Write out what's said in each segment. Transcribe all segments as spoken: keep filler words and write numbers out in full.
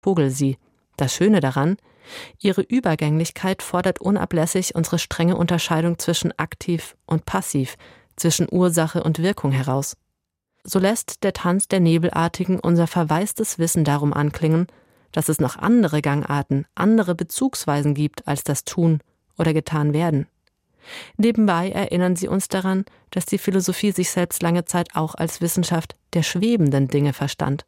Vogel sie. Das Schöne daran, ihre Übergänglichkeit fordert unablässig unsere strenge Unterscheidung zwischen aktiv und passiv, zwischen Ursache und Wirkung heraus. So lässt der Tanz der Nebelartigen unser verwaistes Wissen darum anklingen, dass es noch andere Gangarten, andere Bezugsweisen gibt als das Tun oder getan werden. Nebenbei erinnern sie uns daran, dass die Philosophie sich selbst lange Zeit auch als Wissenschaft der schwebenden Dinge verstand.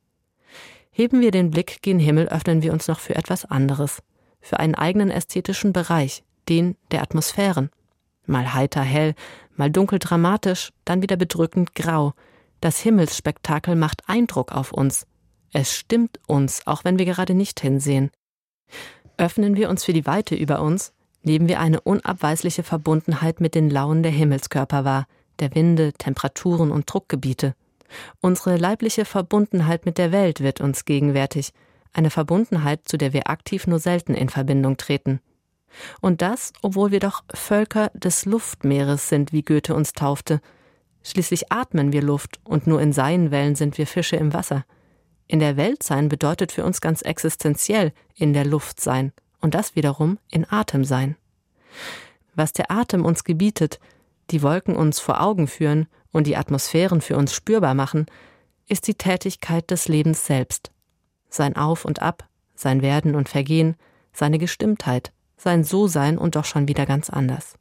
Heben wir den Blick gen Himmel, öffnen wir uns noch für etwas anderes, für einen eigenen ästhetischen Bereich, den der Atmosphären. Mal heiter hell, mal dunkel dramatisch, dann wieder bedrückend grau. Das Himmelsspektakel macht Eindruck auf uns. Es stimmt uns, auch wenn wir gerade nicht hinsehen. Öffnen wir uns für die Weite über uns, nehmen wir eine unabweisliche Verbundenheit mit den Launen der Himmelskörper wahr, der Winde, Temperaturen und Druckgebiete. Unsere leibliche Verbundenheit mit der Welt wird uns gegenwärtig, eine Verbundenheit, zu der wir aktiv nur selten in Verbindung treten. Und das, obwohl wir doch Völker des Luftmeeres sind, wie Goethe uns taufte. Schließlich atmen wir Luft und nur in seinen Wellen sind wir Fische im Wasser. In der Welt sein bedeutet für uns ganz existenziell in der Luft sein und das wiederum in Atem sein. Was der Atem uns gebietet, die Wolken uns vor Augen führen und die Atmosphären für uns spürbar machen, ist die Tätigkeit des Lebens selbst. Sein Auf und Ab, sein Werden und Vergehen, seine Gestimmtheit, sein So-Sein und doch schon wieder ganz anders.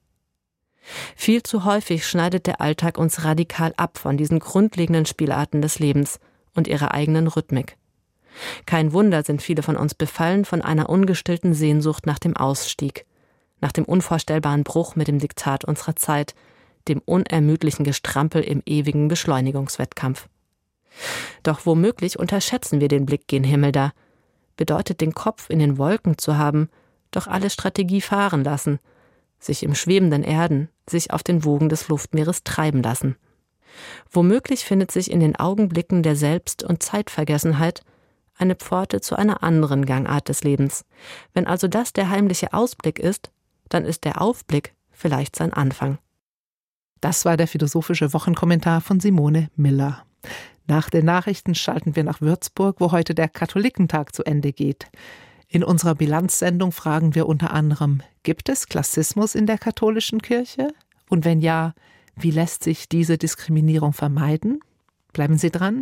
Viel zu häufig schneidet der Alltag uns radikal ab von diesen grundlegenden Spielarten des Lebens und ihrer eigenen Rhythmik. Kein Wunder sind viele von uns befallen von einer ungestillten Sehnsucht nach dem Ausstieg, nach dem unvorstellbaren Bruch mit dem Diktat unserer Zeit, dem unermüdlichen Gestrampel im ewigen Beschleunigungswettkampf. Doch womöglich unterschätzen wir den Blick gen Himmel da, bedeutet den Kopf in den Wolken zu haben, doch alle Strategie fahren lassen, sich im schwebenden Erden, sich auf den Wogen des Luftmeeres treiben lassen. Womöglich findet sich in den Augenblicken der Selbst- und Zeitvergessenheit eine Pforte zu einer anderen Gangart des Lebens. Wenn also das der heimliche Ausblick ist, dann ist der Aufblick vielleicht sein Anfang. Das war der philosophische Wochenkommentar von Simone Miller. Nach den Nachrichten schalten wir nach Würzburg, wo heute der Katholikentag zu Ende geht. In unserer Bilanzsendung fragen wir unter anderem, gibt es Klassismus in der katholischen Kirche? Und wenn ja, wie lässt sich diese Diskriminierung vermeiden? Bleiben Sie dran.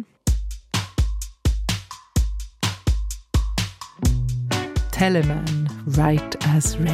Telemann, Right as Rain.